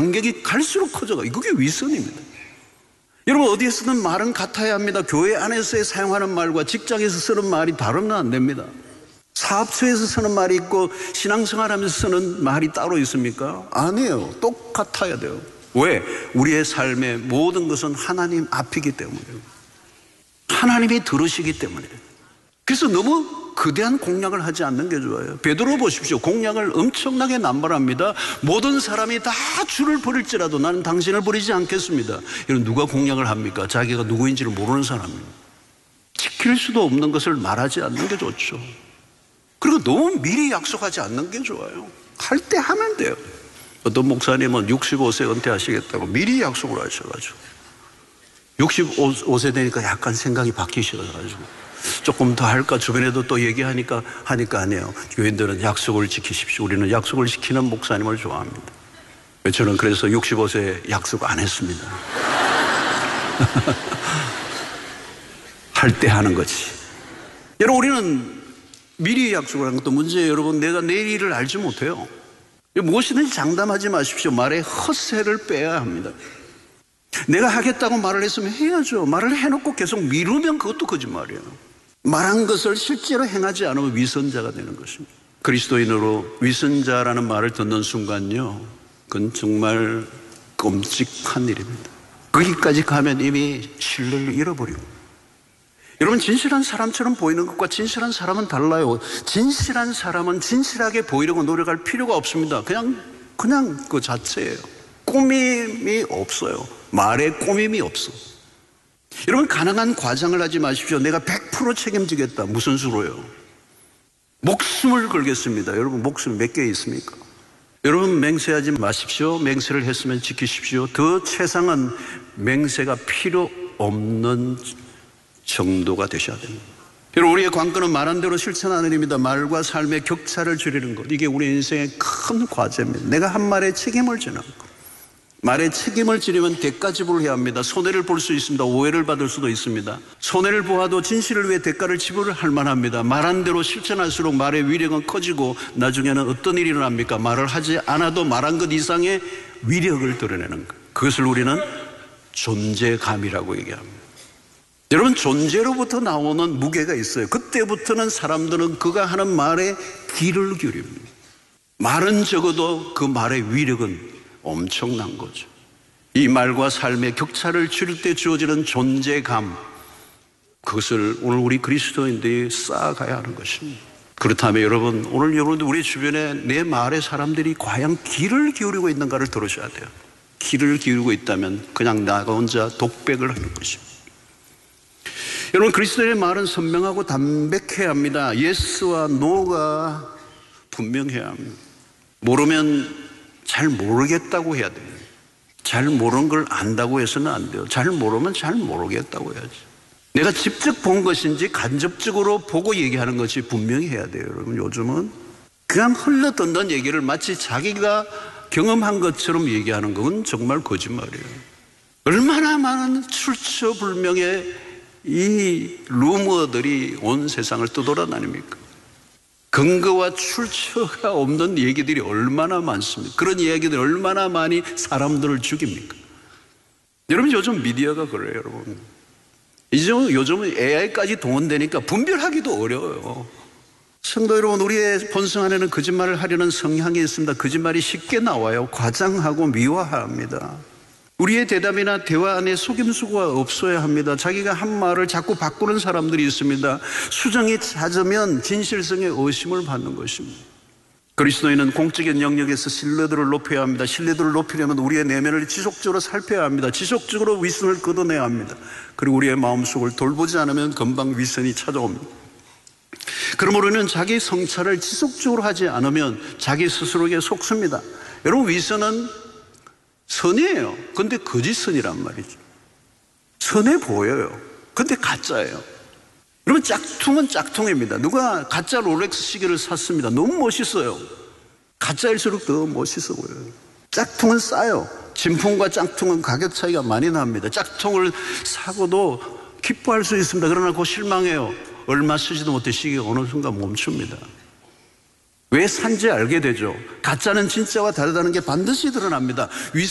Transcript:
간격이 갈수록 커져가. 그게 위선입니다. 여러분, 어디에서든 말은 같아야 합니다. 교회 안에서 사용하는 말과 직장에서 쓰는 말이 다르면 안 됩니다. 사업처에서 쓰는 말이 있고 신앙생활하면서 쓰는 말이 따로 있습니까? 아니에요. 똑같아야 돼요. 왜? 우리의 삶의 모든 것은 하나님 앞이기 때문이에요. 하나님이 들으시기 때문이에요. 그래서 너무 거대한 공약을 하지 않는 게 좋아요. 베드로 보십시오. 공약을 엄청나게 남발합니다. 모든 사람이 다 주를 버릴지라도 나는 당신을 버리지 않겠습니다. 이런 누가 공약을 합니까? 자기가 누구인지를 모르는 사람입니다. 지킬 수도 없는 것을 말하지 않는 게 좋죠. 그리고 너무 미리 약속하지 않는 게 좋아요. 할 때 하면 돼요. 어떤 목사님은 65세 은퇴하시겠다고 미리 약속을 하셔가지고 65세 되니까 약간 생각이 바뀌셔가지고 조금 더 할까 주변에도 또 얘기하니까 아니에요. 교인들은 약속을 지키십시오. 우리는 약속을 지키는 목사님을 좋아합니다. 저는 그래서 65세 약속 안 했습니다. 할 때 하는 거지. 여러분, 우리는 미리 약속을 하는 것도 문제예요. 여러분, 내가 내일 일을 알지 못해요. 무엇이든지 장담하지 마십시오. 말에 헛새를 빼야 합니다. 내가 하겠다고 말을 했으면 해야죠. 말을 해놓고 계속 미루면 그것도 거짓말이에요. 말한 것을 실제로 행하지 않으면 위선자가 되는 것입니다. 그리스도인으로 위선자라는 말을 듣는 순간요, 그건 정말 끔찍한 일입니다. 거기까지 가면 이미 신뢰를 잃어버리고. 여러분, 진실한 사람처럼 보이는 것과 진실한 사람은 달라요. 진실한 사람은 진실하게 보이려고 노력할 필요가 없습니다. 그냥 그 자체예요. 꾸밈이 없어요. 말에 꾸밈이 없어. 여러분, 가능한 과장을 하지 마십시오. 내가 100% 책임지겠다. 무슨 수로요? 목숨을 걸겠습니다. 여러분, 목숨 몇 개 있습니까? 여러분, 맹세하지 마십시오. 맹세를 했으면 지키십시오. 더 최상은 맹세가 필요 없는 정도가 되셔야 됩니다. 여러분, 우리의 관건은 말한 대로 실천하는 일입니다. 말과 삶의 격차를 줄이는 것. 이게 우리 인생의 큰 과제입니다. 내가 한 말에 책임을 지는 것. 말에 책임을 지려면 대가 지불해야 합니다. 손해를 볼 수 있습니다. 오해를 받을 수도 있습니다. 손해를 보아도 진실을 위해 대가를 지불할 만합니다. 말한 대로 실천할수록 말의 위력은 커지고 나중에는 어떤 일이 일어납니까? 말을 하지 않아도 말한 것 이상의 위력을 드러내는 것. 그것을 우리는 존재감이라고 얘기합니다. 여러분, 존재로부터 나오는 무게가 있어요. 그때부터는 사람들은 그가 하는 말에 귀를 기울입니다. 말은 적어도 그 말의 위력은 엄청난 거죠. 이 말과 삶의 격차를 줄일 때 주어지는 존재감, 그것을 오늘 우리 그리스도인들이 쌓아가야 하는 것입니다. 그렇다면 여러분, 오늘 여러분들 우리 주변에 내 말에 사람들이 과연 귀를 기울이고 있는가를 들으셔야 돼요. 귀를 기울이고 있다면 그냥 나 혼자 독백을 하는 것입니다. 여러분, 그리스도의 말은 선명하고 담백해야 합니다. 예스와 노가 분명해야 합니다. 모르면 잘 모르겠다고 해야 돼요. 잘 모르는 걸 안다고 해서는 안 돼요. 잘 모르면 잘 모르겠다고 해야지. 내가 직접 본 것인지 간접적으로 보고 얘기하는 것이 분명히 해야 돼요. 여러분, 요즘은 그냥 흘러듣는 얘기를 마치 자기가 경험한 것처럼 얘기하는 건 정말 거짓말이에요. 얼마나 많은 출처불명의 이 루머들이 온 세상을 떠돌아다닙니까? 근거와 출처가 없는 얘기들이 얼마나 많습니까? 그런 이야기들이 얼마나 많이 사람들을 죽입니까? 여러분, 요즘 미디어가 그래요, 여러분. 요즘은 AI까지 동원되니까 분별하기도 어려워요. 성도 여러분, 우리의 본성 안에는 거짓말을 하려는 성향이 있습니다. 거짓말이 쉽게 나와요. 과장하고 미화합니다. 우리의 대답이나 대화 안에 속임수가 없어야 합니다. 자기가 한 말을 자꾸 바꾸는 사람들이 있습니다. 수정이 잦으면 진실성에 의심을 받는 것입니다. 그리스도인은 공적인 영역에서 신뢰도를 높여야 합니다. 신뢰도를 높이려면 우리의 내면을 지속적으로 살펴야 합니다. 지속적으로 위선을 걷어내야 합니다. 그리고 우리의 마음속을 돌보지 않으면 금방 위선이 찾아옵니다. 그러므로 우리는 자기 성찰을 지속적으로 하지 않으면 자기 스스로에게 속습니다. 여러분, 위선은 선이에요. 근데 거짓선이란 말이죠. 선해 보여요. 근데 가짜예요. 여러분, 짝퉁은 짝퉁입니다. 누가 가짜 롤렉스 시계를 샀습니다. 너무 멋있어요. 가짜일수록 더 멋있어 보여요. 짝퉁은 싸요. 진품과 짝퉁은 가격 차이가 많이 납니다. 짝퉁을 사고도 기뻐할 수 있습니다. 그러나 그 실망해요. 얼마 쓰지도 못해 시계가 어느 순간 멈춥니다. 왜 산지 알게 되죠. 가짜는 진짜와 다르다는 게 반드시 드러납니다.